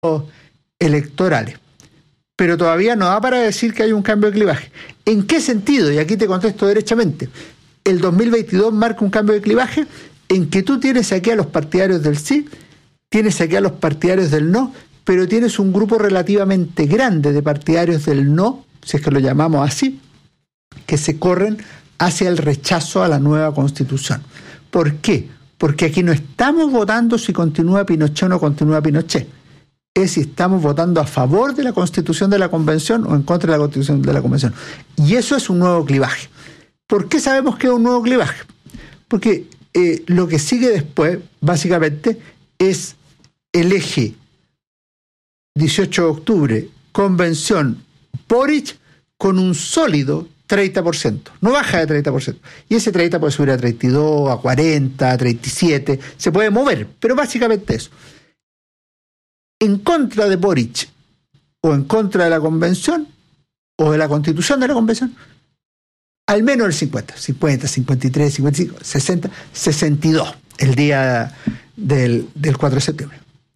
electorales. Pero todavía no da para decir que hay un cambio de clivaje. ¿En qué sentido? Y aquí te contesto derechamente. El 2022 marca un cambio de clivaje en que tú tienes aquí a los partidarios del sí, tienes aquí a los partidarios del no, pero tienes un grupo relativamente grande de partidarios del no, si es que lo llamamos así, que se corren hacia el rechazo a la nueva Constitución. ¿Por qué? Porque aquí no estamos votando si continúa Pinochet o no continúa Pinochet. Es si estamos votando a favor de la Constitución de la Convención o en contra de la Constitución de la Convención. Y eso es un nuevo clivaje. ¿Por qué sabemos que es un nuevo clivaje? Porque lo que sigue después, básicamente, es el eje 18 de octubre, Convención, Boric, con un sólido 30%. No baja de 30%. Y ese 30% puede subir a 32, a 40, a 37. Se puede mover, pero básicamente eso. En contra de Boric o en contra de la Convención o de la Constitución de la Convención, al menos el 50, 53, 55, 60, 62, el día del 4 de septiembre.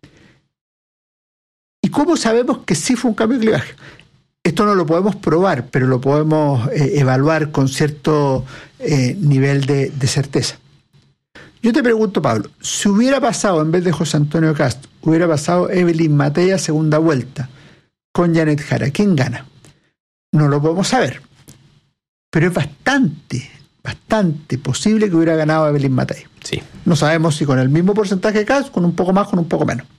¿Y cómo sabemos que sí fue un cambio de clivaje? Esto no lo podemos probar, pero lo podemos evaluar con cierto nivel de certeza. Yo te pregunto, Pablo, si hubiera pasado, en vez de José Antonio Kast, hubiera pasado Evelyn Matei a segunda vuelta con Janet Jara, ¿quién gana? No lo podemos saber, pero es bastante posible que hubiera ganado Evelyn Matei. Sí. No sabemos si con el mismo porcentaje de Kast, con un poco más, con un poco menos.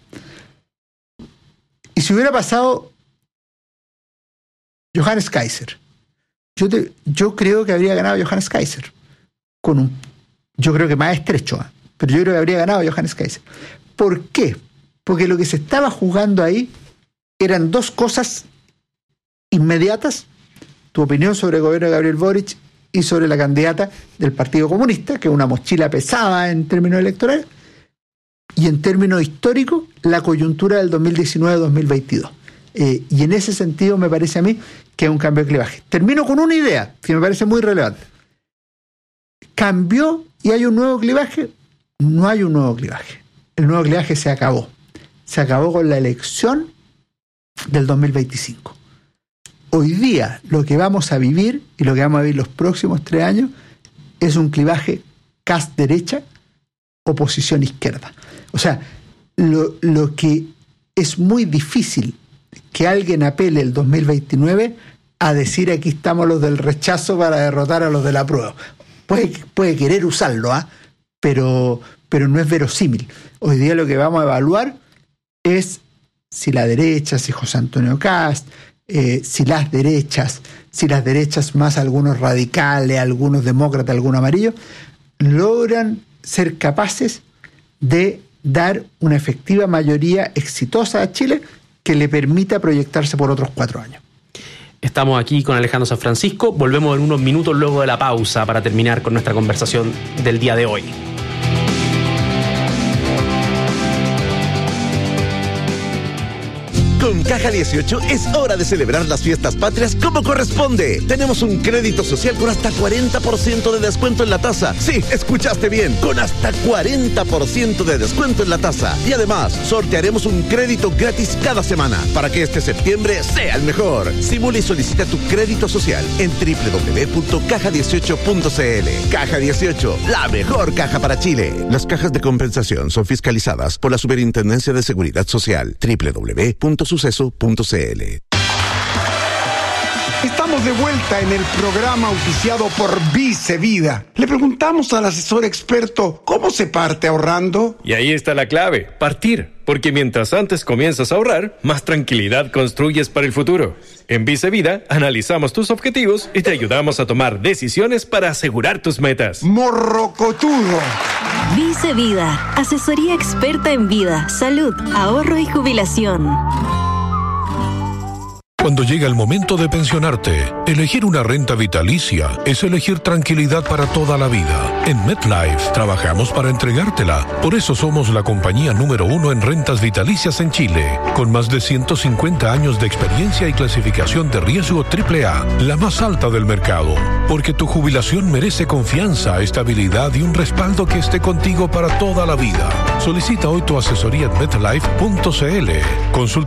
Y si hubiera pasado Johannes Kaiser, yo creo que habría ganado Johannes Kaiser, yo creo que más estrecho, pero yo creo que habría ganado Johannes Kaiser. ¿Por qué? Porque lo que se estaba jugando ahí eran dos cosas inmediatas: tu opinión sobre el gobierno de Gabriel Boric y sobre la candidata del Partido Comunista, que es una mochila pesada en términos electorales, y en términos históricos, la coyuntura del 2019-2022. Y en ese sentido me parece a mí que es un cambio de clivaje. Termino con una idea que me parece muy relevante. ¿Cambió y hay un nuevo clivaje? No hay un nuevo clivaje. El nuevo clivaje se acabó. Se acabó con la elección del 2025. Hoy día lo que vamos a vivir y lo que vamos a vivir los próximos 3 años es un clivaje Kast derecha, oposición izquierda. O sea, lo que es muy difícil que alguien apele el 2029 a decir aquí estamos los del rechazo para derrotar a los del apruebo. Puede querer usarlo, pero no es verosímil. Hoy día lo que vamos a evaluar es si la derecha, si José Antonio Kast, si las derechas más algunos radicales, algunos demócratas, algunos amarillos, logran ser capaces de dar una efectiva mayoría exitosa a Chile que le permita proyectarse por otros 4 años. Estamos aquí con Alejandro San Francisco. Volvemos en unos minutos luego de la pausa para terminar con nuestra conversación del día de hoy. Con Caja 18 es hora de celebrar las fiestas patrias como corresponde. Tenemos un crédito social con hasta 40% de descuento en la tasa. Sí, escuchaste bien, con hasta 40% de descuento en la tasa. Y además, sortearemos un crédito gratis cada semana para que este septiembre sea el mejor. Simula y solicita tu crédito social en www.caja18.cl. Caja 18, la mejor caja para Chile. Las cajas de compensación son fiscalizadas por la Superintendencia de Seguridad Social. www.suceso.cl. Estamos de vuelta en el programa auspiciado por Vice Vida. Le preguntamos al asesor experto cómo se parte ahorrando. Y ahí está la clave, partir. Porque mientras antes comienzas a ahorrar, más tranquilidad construyes para el futuro. En Vice Vida analizamos tus objetivos y te ayudamos a tomar decisiones para asegurar tus metas. Morrocotudo. Vice Vida, asesoría experta en vida, salud, ahorro y jubilación. Cuando llega el momento de pensionarte, elegir una renta vitalicia es elegir tranquilidad para toda la vida. En MetLife trabajamos para entregártela. Por eso somos la compañía número 1 en rentas vitalicias en Chile, con más de 150 años de experiencia y clasificación de riesgo AAA, la más alta del mercado. Porque tu jubilación merece confianza, estabilidad y un respaldo que esté contigo para toda la vida. Solicita hoy tu asesoría en MetLife.cl. Consulta